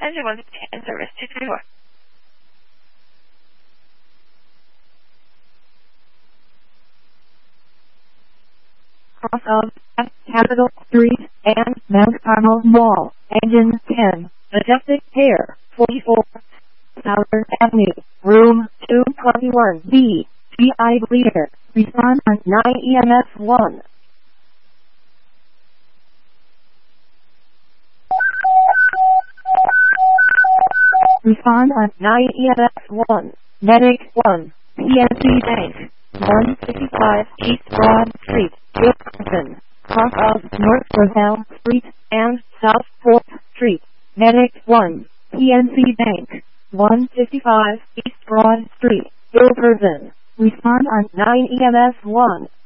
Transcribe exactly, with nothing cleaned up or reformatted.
三十one and service two three four. Cross of Capitol Street and Mount Carmel Mall, engine ten, adjusted pair, forty-four, Southern Avenue, room two twenty-one B, G I Leader, respond on nine E M S one. Respond on nine E M S one, Medic one, P N C Bank, one fifty-five East Broad Street, Gilson, cross of North Roselle Street and South fourth Street, Medic one, P N C Bank, one fifty-five East Broad Street, Gilson, respond on nine E M S one.